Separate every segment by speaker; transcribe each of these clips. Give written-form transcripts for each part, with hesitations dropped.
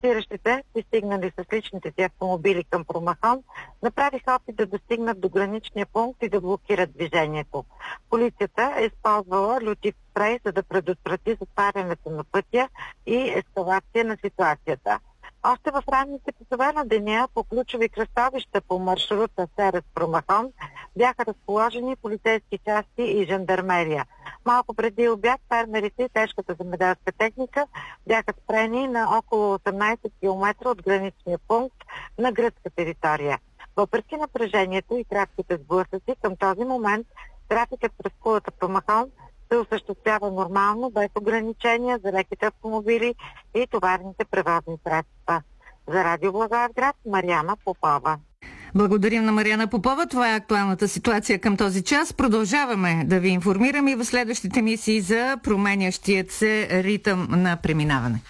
Speaker 1: Протестиращите, пристигнали с личните си автомобили към Промахон, направиха опит да достигнат до граничния пункт и да блокират движението. Полицията е използвала лютив спрей, за да предотврати затварянето на пътя и ескалация на ситуацията. Още в ранните часове на деня по ключови кръстовища по маршрута Серес-Промахон бяха разположени полицейски части и жандармерия. Малко преди обяд фермерите и тежката земеделска техника бяха спрени на около 18 км от граничния пункт на гръцка територия. Въпреки напрежението и кратките сблъсъци, към този момент трафикът през кулата Промахон се осъществява нормално, без ограничения за леките автомобили и товарните превозни средства. За Радио Благоевград, Мариана Попова.
Speaker 2: Благодарим на Мариана Попова. Това е актуалната ситуация към този час. Продължаваме да ви информираме и в следващите мисии за променящият се ритъм на преминаване.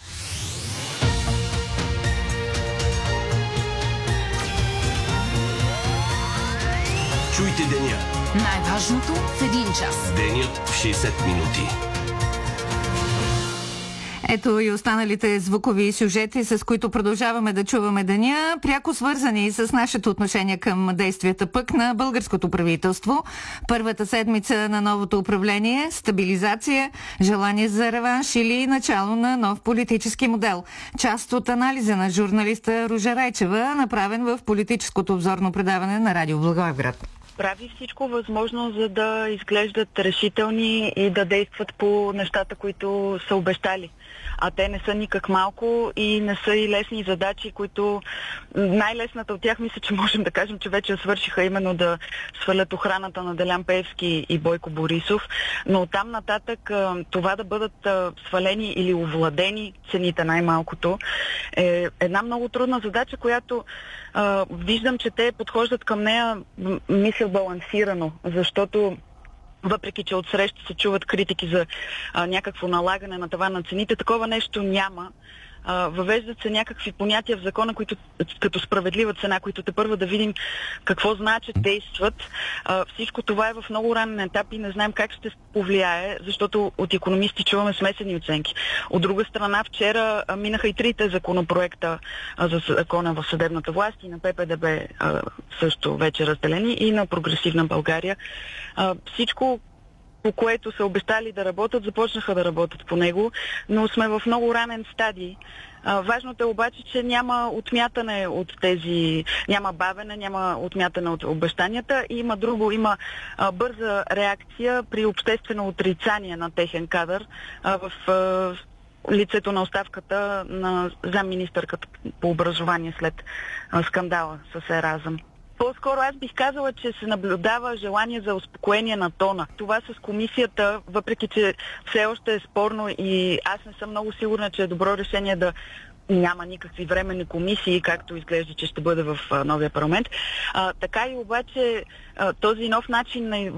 Speaker 3: Чуйте деня.
Speaker 4: Най-важното в един час.
Speaker 3: Денят в 60 минути.
Speaker 2: Ето и останалите звукови сюжети, с които продължаваме да чуваме деня, пряко свързани с нашето отношение към действията пък на българското правителство. Първата седмица на новото управление, стабилизация, желание за реванш или начало на нов политически модел. Част от анализа на журналиста Ружа Райчева, направен в политическото обзорно предаване на Радио Благоевград.
Speaker 5: Прави всичко възможно, за да изглеждат решителни и да действат по нещата, които са обещали. А те не са никак малко и не са и лесни задачи, които най-лесната от тях мисля, че можем да кажем, че вече свършиха, именно да свалят охраната на Делян Пеевски и Бойко Борисов. Но оттам нататък това да бъдат свалени или овладени цените най-малкото е една много трудна задача, която виждам, че те подхождат към нея, мисля, балансирано, защото въпреки че отсреща се чуват критики за някакво налагане на таван на цените, такова нещо няма. Въвеждат се някакви понятия в закона, които като справедлива цена, които тепърва да видим какво значи действат. Всичко това е в много ранен етап и не знаем как ще повлияе, защото от икономисти чуваме смесени оценки. От друга страна, вчера минаха и трите законопроекта за закона в съдебната власт и на ППДБ също вече разделени и на Прогресивна България. Всичко, по което са обещали да работят, започнаха да работят по него, но сме в много ранен стадий. Важното е обаче, че няма отмятане от тези, няма бавене, няма отмятане от обещанията и има друго, има бърза реакция при обществено отрицание на техен кадър в лицето на оставката на замминистърката по образование след скандала с Еразъм. По-скоро аз бих казала, че се наблюдава желание за успокоение на тона. Това с комисията, въпреки че все още е спорно и аз не съм много сигурна, че е добро решение да няма никакви временни комисии, както изглежда, че ще бъде в новия парламент. Така и обаче този нов начин на